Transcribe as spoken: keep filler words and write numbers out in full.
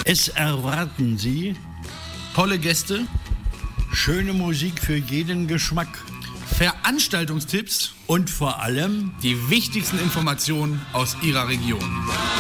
Es erwarten Sie tolle Gäste, schöne Musik für jeden Geschmack Veranstaltungstipps und vor allem die wichtigsten Informationen aus Ihrer Region.